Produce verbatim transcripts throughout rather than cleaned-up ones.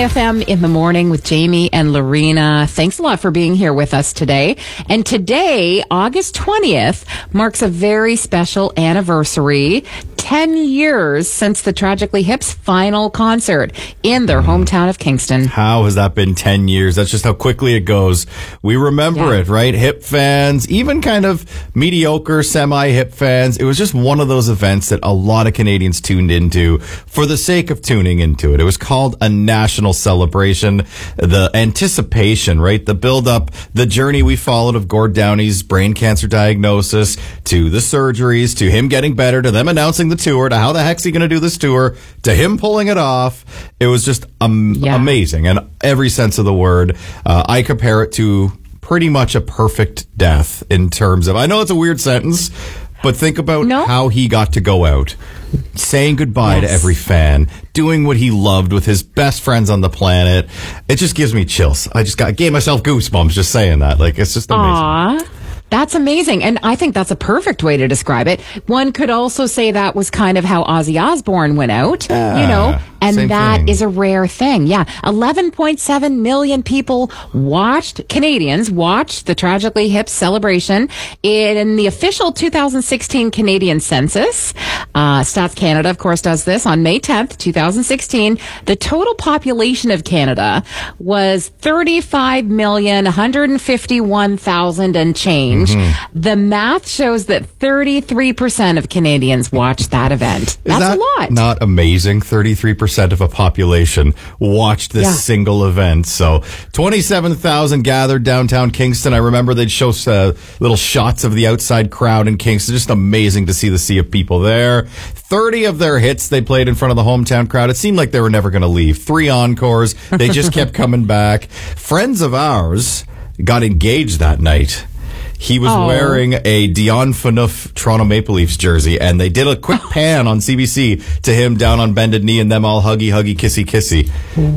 F M in the morning with Jamie and Lorena. Thanks a lot for being here with us today. And today, August twentieth, marks a very special anniversary. Ten years since the Tragically Hip's final concert in their hometown of Kingston. How has that been ten years? That's just how quickly it goes. We remember Yeah. it, right? Hip fans, even kind of mediocre, semi-hip fans. It was just one of those events that a lot of Canadians tuned into for the sake of tuning into it. It was called a national celebration. The anticipation, right? The build-up, the journey we followed of Gord Downey's brain cancer diagnosis, to the surgeries, to him getting better, to them announcing the tour, to how the heck's he going to do this tour, to him pulling it off. It was just um, Yeah. amazing in every sense of the word. Uh, I compare it to pretty much a perfect death in terms of, I know it's a weird sentence, but think about No. how he got to go out, saying goodbye to Yes. every fan, doing what he loved with his best friends on the planet. It just gives me chills. I just got gave myself goosebumps just saying that. Like, it's just amazing. Aw. That's amazing. And I think that's a perfect way to describe it. One could also say that was kind of how Ozzy Osbourne went out, Yeah, you know, and same that thing. is a rare thing. Yeah. eleven point seven million people watched, Canadians watched the Tragically Hip celebration in the official two thousand sixteen Canadian census. Uh, Stats Canada, of course, does this on May tenth, twenty sixteen. The total population of Canada was thirty-five million, one hundred fifty-one thousand and change. Mm-hmm. The math shows that thirty-three percent of Canadians watched that event. Is That's that a lot. Not amazing? thirty-three percent of a population watched this Yeah. single event. So twenty-seven thousand gathered downtown Kingston. I remember they'd show uh, little shots of the outside crowd in Kingston. Just amazing to see the sea of people there. thirty of their hits they played in front of the hometown crowd. It seemed like they were never going to leave. Three encores. They just kept coming back. Friends of ours got engaged that night. He was Oh. wearing a Dion Phaneuf Toronto Maple Leafs jersey, and they did a quick pan on C B C to him down on bended knee and them all huggy, huggy, kissy, kissy.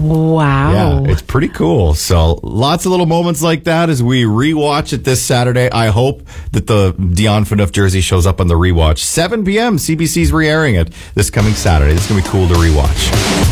Wow. Yeah, it's pretty cool. So lots of little moments like that as we rewatch it this Saturday. I hope that the Dion Phaneuf jersey shows up on the rewatch. seven p.m. C B C's re-airing it this coming Saturday. This is going to be cool to rewatch.